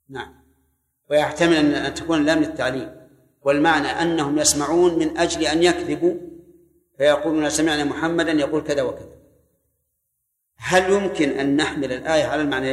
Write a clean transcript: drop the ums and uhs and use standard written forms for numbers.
نعم. ويحتمل أن تكون لام للتعليم، والمعنى أنهم يسمعون من أجل أن يكذبوا فيقولون سمعنا محمدا يقول كذا وكذا. هل يمكن أن نحمل الآية على المعنى